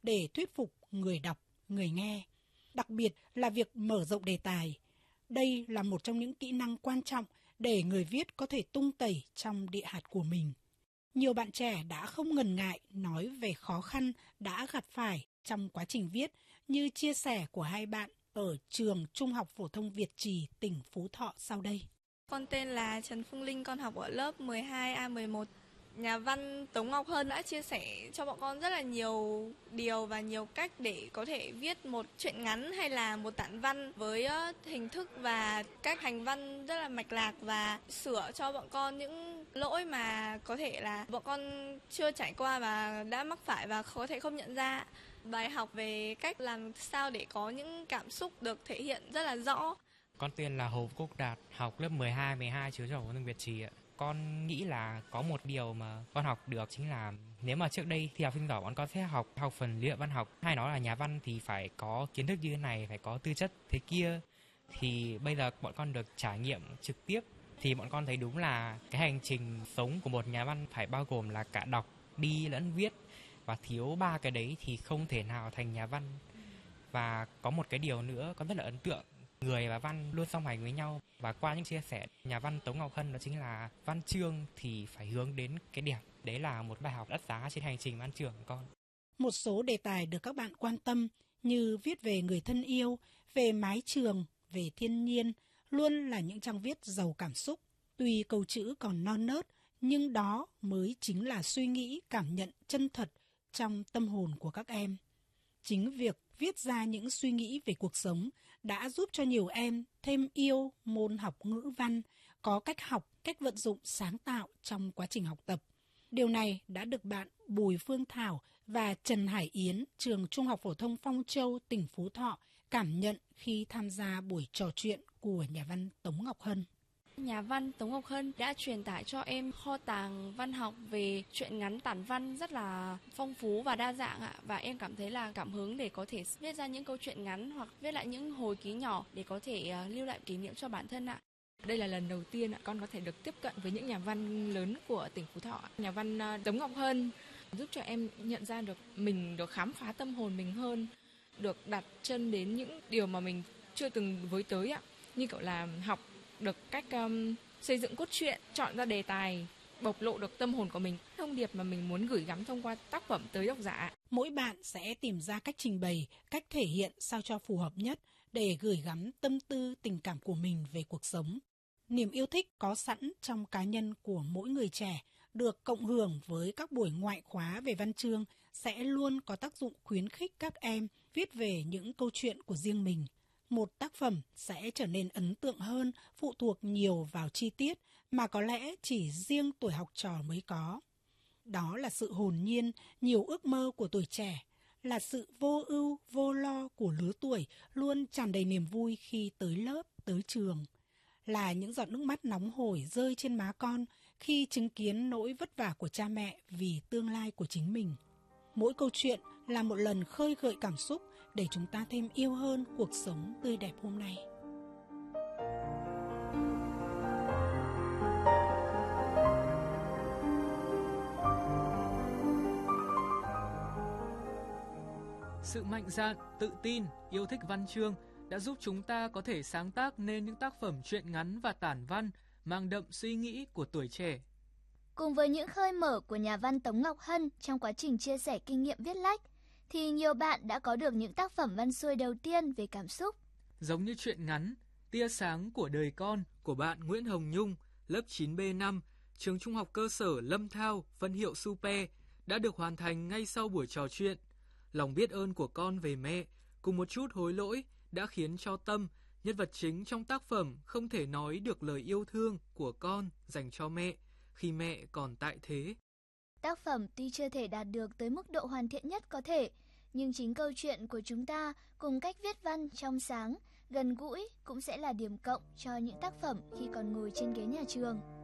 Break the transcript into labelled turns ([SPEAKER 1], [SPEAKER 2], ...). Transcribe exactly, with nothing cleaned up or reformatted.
[SPEAKER 1] để thuyết phục người đọc, người nghe. Đặc biệt là việc mở rộng đề tài. Đây là một trong những kỹ năng quan trọng để người viết có thể tung tẩy trong địa hạt của mình. Nhiều bạn trẻ đã không ngần ngại nói về khó khăn đã gặp phải trong quá trình viết, như chia sẻ của hai bạn ở trường Trung học phổ thông Việt Trì, tỉnh Phú Thọ sau đây.
[SPEAKER 2] Con tên là Trần Phương Linh, con học ở lớp mười hai A mười một. Nhà văn Tống Ngọc Hân đã chia sẻ cho bọn con rất là nhiều điều và nhiều cách để có thể viết một truyện ngắn hay là một tản văn với hình thức và cách hành văn rất là mạch lạc, và sửa cho bọn con những lỗi mà có thể là bọn con chưa trải qua và đã mắc phải và có thể không nhận ra. Bài học về cách làm sao để có những cảm xúc được thể hiện rất là rõ.
[SPEAKER 3] Con tên là Hồ Quốc Đạt, học lớp mười hai, mười hai trường Trung học phổ thông Việt Trì ạ. Con nghĩ là có một điều mà con học được chính là nếu mà trước đây thì học sinh giỏi bọn con sẽ học học phần lý luận văn học, hay nói là nhà văn thì phải có kiến thức như thế này, phải có tư chất thế kia, thì bây giờ bọn con được trải nghiệm trực tiếp thì bọn con thấy đúng là cái hành trình sống của một nhà văn phải bao gồm là cả đọc, đi lẫn viết, và thiếu ba cái đấy thì không thể nào thành nhà văn. Và có một cái điều nữa con rất là ấn tượng, người và văn luôn song hành với nhau, và qua những chia sẻ nhà văn Tống Ngọc Hân đó chính là văn chương thì phải hướng đến cái đẹp. Đấy là một bài học đắt giá trên hành trình văn chương của con.
[SPEAKER 1] Một số đề tài được các bạn quan tâm như viết về người thân yêu, về mái trường, về thiên nhiên luôn là những trang viết giàu cảm xúc. Tuy câu chữ còn non nớt, nhưng đó mới chính là suy nghĩ, cảm nhận chân thật trong tâm hồn của các em. Chính việc viết ra những suy nghĩ về cuộc sống đã giúp cho nhiều em thêm yêu môn học ngữ văn, có cách học, cách vận dụng sáng tạo trong quá trình học tập. Điều này đã được bạn Bùi Phương Thảo và Trần Hải Yến, trường Trung học phổ thông Phong Châu, tỉnh Phú Thọ cảm nhận khi tham gia buổi trò chuyện của nhà văn Tống Ngọc Hân.
[SPEAKER 4] Nhà văn Tống Ngọc Hân đã truyền tải cho em kho tàng văn học về truyện ngắn tản văn rất là phong phú và đa dạng ạ. Và em cảm thấy là cảm hứng để có thể viết ra những câu chuyện ngắn hoặc viết lại những hồi ký nhỏ để có thể uh, lưu lại kỷ niệm cho bản thân ạ.
[SPEAKER 5] Đây là lần đầu tiên con có thể được tiếp cận với những nhà văn lớn của tỉnh Phú Thọ. Nhà văn Tống Ngọc Hân giúp cho em nhận ra được mình, được khám phá tâm hồn mình hơn, được đặt chân đến những điều mà mình chưa từng với tới ạ. Như kiểu là học được cách um, xây dựng cốt truyện, chọn ra đề tài, bộc lộ được tâm hồn của mình, thông điệp mà mình muốn gửi gắm thông qua tác phẩm tới độc giả.
[SPEAKER 1] Mỗi bạn sẽ tìm ra cách trình bày, cách thể hiện sao cho phù hợp nhất để gửi gắm tâm tư, tình cảm của mình về cuộc sống. Niềm yêu thích có sẵn trong cá nhân của mỗi người trẻ được cộng hưởng với các buổi ngoại khóa về văn chương sẽ luôn có tác dụng khuyến khích các em viết về những câu chuyện của riêng mình. Một tác phẩm sẽ trở nên ấn tượng hơn phụ thuộc nhiều vào chi tiết mà có lẽ chỉ riêng tuổi học trò mới có. Đó là sự hồn nhiên, nhiều ước mơ của tuổi trẻ, là sự vô ưu, vô lo của lứa tuổi luôn tràn đầy niềm vui khi tới lớp, tới trường. Là những giọt nước mắt nóng hổi rơi trên má con khi chứng kiến nỗi vất vả của cha mẹ vì tương lai của chính mình. Mỗi câu chuyện là một lần khơi gợi cảm xúc để chúng ta thêm yêu hơn cuộc sống tươi đẹp hôm nay.
[SPEAKER 6] Sự mạnh dạn, tự tin, yêu thích văn chương đã giúp chúng ta có thể sáng tác nên những tác phẩm truyện ngắn và tản văn mang đậm suy nghĩ của tuổi trẻ.
[SPEAKER 7] Cùng với những khơi mở của nhà văn Tống Ngọc Hân trong quá trình chia sẻ kinh nghiệm viết lách, thì nhiều bạn đã có được những tác phẩm văn xuôi đầu tiên về cảm xúc.
[SPEAKER 6] Giống như truyện ngắn Tia sáng của đời con của bạn Nguyễn Hồng Nhung, lớp chín B năm, trường Trung học cơ sở Lâm Thao, phân hiệu Supe, đã được hoàn thành ngay sau buổi trò chuyện. Lòng biết ơn của con về mẹ cùng một chút hối lỗi đã khiến cho Tâm, nhân vật chính trong tác phẩm, không thể nói được lời yêu thương của con dành cho mẹ khi mẹ còn tại thế.
[SPEAKER 7] Tác phẩm tuy chưa thể đạt được tới mức độ hoàn thiện nhất có thể, nhưng chính câu chuyện của chúng ta cùng cách viết văn trong sáng, gần gũi cũng sẽ là điểm cộng cho những tác phẩm khi còn ngồi trên ghế nhà trường.